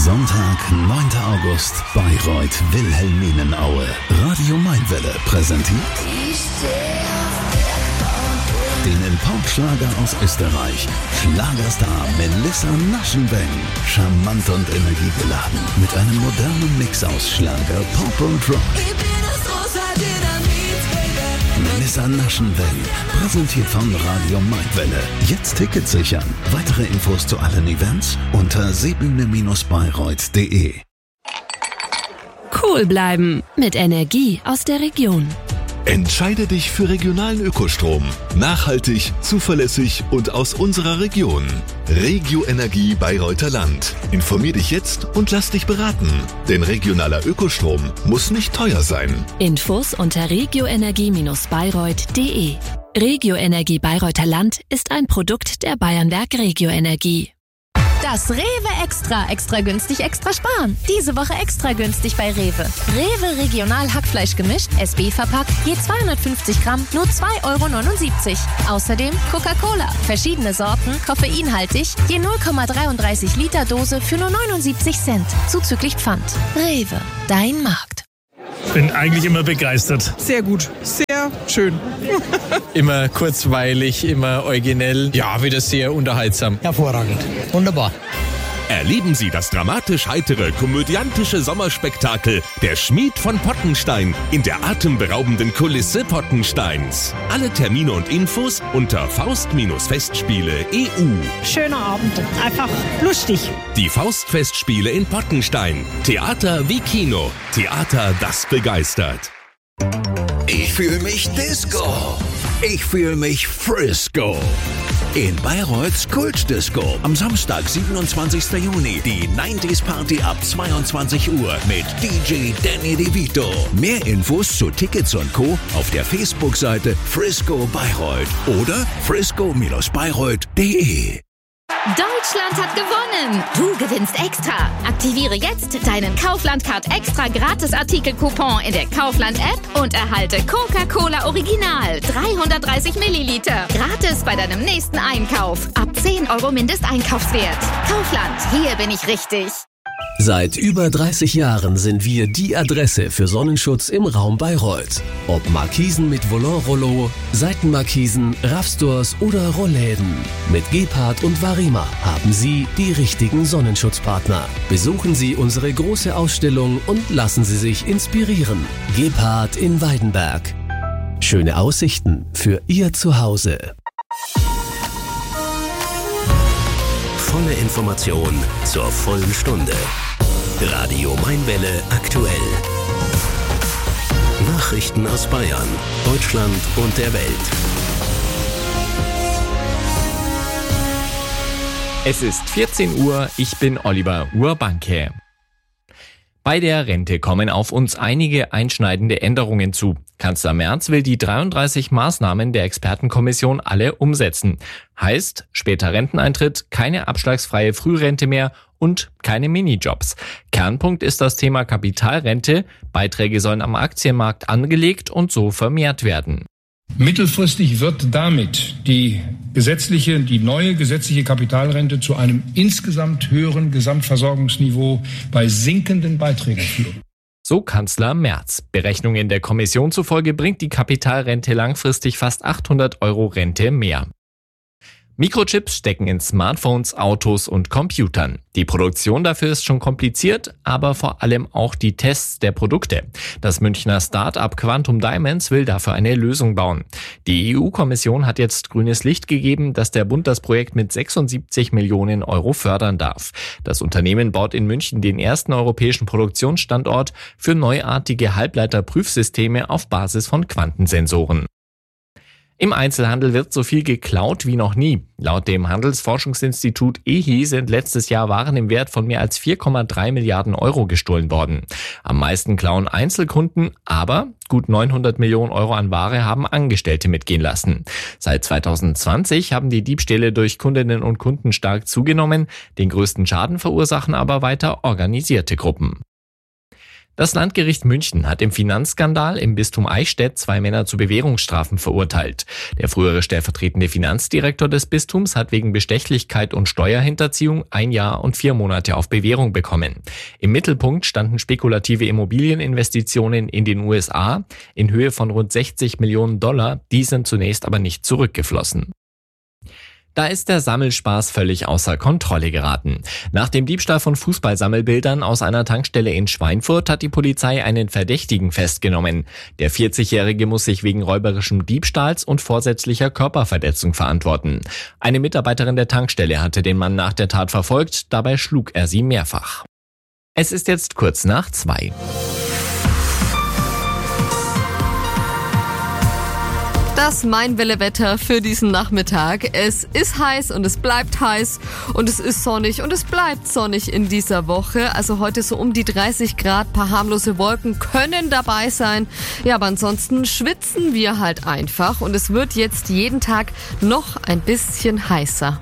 Sonntag, 9. August, Bayreuth, Wilhelminaue. Radio Mainwelle präsentiert den Import-Schlager aus Österreich. Schlagerstar Melissa Naschenweng. Charmant und energiegeladen. Mit einem modernen Mix aus Schlager, Pop und Rock. Melissa Naschenweng. Präsentiert von Radio Mainwelle. Jetzt Tickets sichern. Weitere Infos zu allen Events unter seebühne-bayreuth.de. Cool bleiben mit Energie aus der Region. Entscheide dich für regionalen Ökostrom. Nachhaltig, zuverlässig und aus unserer Region. Regio Energie Bayreuther Land. Informier dich jetzt und lass dich beraten. Denn regionaler Ökostrom muss nicht teuer sein. Infos unter regioenergie-bayreuth.de. Regio Energie Bayreuther Land ist ein Produkt der Bayernwerk Regio Energie. Das Rewe Extra günstig, extra sparen. Diese Woche extra günstig bei Rewe. Rewe Regional Hackfleisch gemischt, SB verpackt, je 250 Gramm, nur 2,79 €. Außerdem Coca-Cola, verschiedene Sorten, koffeinhaltig, je 0,33 Liter Dose für nur 79 Cent, zuzüglich Pfand. Rewe, dein Markt. Bin eigentlich immer begeistert. Sehr gut, sehr schön. Immer kurzweilig, immer originell. Ja, wieder sehr unterhaltsam. Hervorragend, wunderbar. Erleben Sie das dramatisch-heitere, komödiantische Sommerspektakel Der Schmied von Pottenstein in der atemberaubenden Kulisse Pottensteins. Alle Termine und Infos unter Faust-Festspiele.eu. Schöner Abend, einfach lustig. Die Faustfestspiele in Pottenstein. Theater wie Kino. Theater, das begeistert. Ich fühle mich Disco. Ich fühle mich Frisco. In Bayreuths Kultdisco am Samstag, 27. Juni, die 90s Party ab 22 Uhr mit DJ Danny DeVito. Mehr Infos zu Tickets und Co. auf der Facebook-Seite Frisco Bayreuth oder frisco-bayreuth.de. Deutschland hat gewonnen! Du gewinnst extra! Aktiviere jetzt deinen Kaufland-Card extra Gratis-Artikel-Coupon in der Kaufland-App und erhalte Coca-Cola Original 330 Milliliter. Gratis bei deinem nächsten Einkauf. Ab 10 € Mindesteinkaufswert. Kaufland, hier bin ich richtig. Seit über 30 Jahren sind wir die Adresse für Sonnenschutz im Raum Bayreuth. Ob Markisen mit Volant-Rollo, Seitenmarkisen, Raffstores oder Rollläden. Mit Gebhardt und Varima haben Sie die richtigen Sonnenschutzpartner. Besuchen Sie unsere große Ausstellung und lassen Sie sich inspirieren. Gebhardt in Weidenberg. Schöne Aussichten für Ihr Zuhause. Volle Information zur vollen Stunde. Radio Mainwelle aktuell. Nachrichten aus Bayern, Deutschland und der Welt. Es ist 14 Uhr, ich bin Oliver Urbanke. Bei der Rente kommen auf uns einige einschneidende Änderungen zu. Kanzler Merz will die 33 Maßnahmen der Expertenkommission alle umsetzen. Heißt, später Renteneintritt, keine abschlagsfreie Frührente mehr und keine Minijobs. Kernpunkt ist das Thema Kapitalrente. Beiträge sollen am Aktienmarkt angelegt und so vermehrt werden. Mittelfristig wird damit die neue gesetzliche Kapitalrente zu einem insgesamt höheren Gesamtversorgungsniveau bei sinkenden Beiträgen führen. So Kanzler Merz. Berechnungen der Kommission zufolge bringt die Kapitalrente langfristig fast 800 € Rente mehr. Mikrochips stecken in Smartphones, Autos und Computern. Die Produktion dafür ist schon kompliziert, aber vor allem auch die Tests der Produkte. Das Münchner Start-up Quantum Diamonds will dafür eine Lösung bauen. Die EU-Kommission hat jetzt grünes Licht gegeben, dass der Bund das Projekt mit 76 Millionen € fördern darf. Das Unternehmen baut in München den ersten europäischen Produktionsstandort für neuartige Halbleiterprüfsysteme auf Basis von Quantensensoren. Im Einzelhandel wird so viel geklaut wie noch nie. Laut dem Handelsforschungsinstitut EHI sind letztes Jahr Waren im Wert von mehr als 4,3 Milliarden € gestohlen worden. Am meisten klauen Einzelkunden, aber gut 900 Millionen € an Ware haben Angestellte mitgehen lassen. Seit 2020 haben die Diebstähle durch Kundinnen und Kunden stark zugenommen. Den größten Schaden verursachen aber weiter organisierte Gruppen. Das Landgericht München hat im Finanzskandal im Bistum Eichstätt 2 Männer zu Bewährungsstrafen verurteilt. Der frühere stellvertretende Finanzdirektor des Bistums hat wegen Bestechlichkeit und Steuerhinterziehung 1 Jahr und 4 Monate auf Bewährung bekommen. Im Mittelpunkt standen spekulative Immobilieninvestitionen in den USA in Höhe von rund $60 Millionen. Die sind zunächst aber nicht zurückgeflossen. Da ist der Sammelspaß völlig außer Kontrolle geraten. Nach dem Diebstahl von Fußballsammelbildern aus einer Tankstelle in Schweinfurt hat die Polizei einen Verdächtigen festgenommen. Der 40-Jährige muss sich wegen räuberischem Diebstahls und vorsätzlicher Körperverletzung verantworten. Eine Mitarbeiterin der Tankstelle hatte den Mann nach der Tat verfolgt, dabei schlug er sie mehrfach. Es ist jetzt kurz nach 2. Das Mein-Welle-Wetter für diesen Nachmittag. Es ist heiß und es bleibt heiß und es ist sonnig und es bleibt sonnig in dieser Woche. Also heute so um die 30 Grad, paar harmlose Wolken können dabei sein. Ja, aber ansonsten schwitzen wir halt einfach und es wird jetzt jeden Tag noch ein bisschen heißer.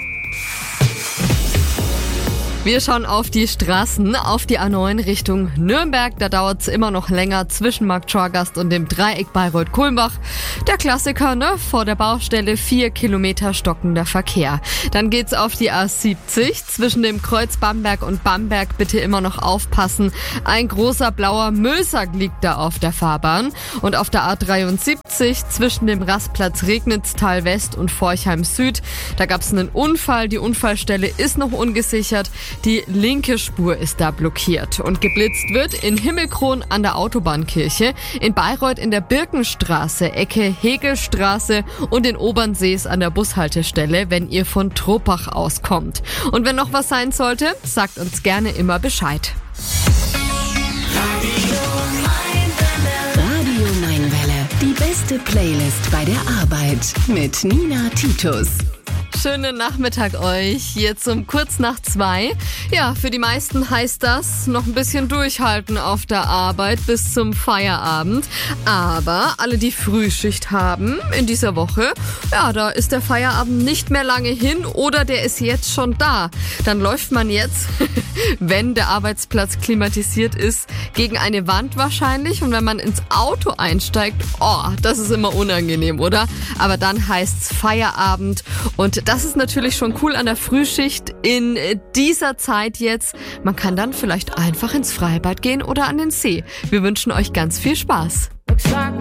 Wir schauen auf die Straßen, auf die A9 Richtung Nürnberg. Da dauert es immer noch länger zwischen Markt Schorgast und dem Dreieck Bayreuth-Kulmbach. Der Klassiker, vor der Baustelle 4 Kilometer stockender Verkehr. Dann geht's auf die A70 zwischen dem Kreuz Bamberg und Bamberg. Bitte immer noch aufpassen. Ein großer blauer Müllsack liegt da auf der Fahrbahn. Und auf der A73 zwischen dem Rastplatz Regnitztal West und Forchheim Süd. Da gab's einen Unfall. Die Unfallstelle ist noch ungesichert. Die linke Spur ist da blockiert und geblitzt wird in Himmelkron an der Autobahnkirche, in Bayreuth in der Birkenstraße, Ecke Hegelstraße und in Obernsees an der Bushaltestelle, wenn ihr von Tropach auskommt. Und wenn noch was sein sollte, sagt uns gerne immer Bescheid. Radio Mein-Welle, die beste Playlist bei der Arbeit mit Nina Titus. Schönen Nachmittag euch, jetzt um kurz nach 2. Ja, für die meisten heißt das noch ein bisschen durchhalten auf der Arbeit bis zum Feierabend. Aber alle, die Frühschicht haben in dieser Woche, ja, da ist der Feierabend nicht mehr lange hin oder der ist jetzt schon da. Dann läuft man jetzt, wenn der Arbeitsplatz klimatisiert ist, gegen eine Wand wahrscheinlich. Und wenn man ins Auto einsteigt, das ist immer unangenehm, oder? Aber dann heißt's Feierabend und das ist natürlich schon cool an der Frühschicht in dieser Zeit jetzt. Man kann dann vielleicht einfach ins Freibad gehen oder an den See. Wir wünschen euch ganz viel Spaß.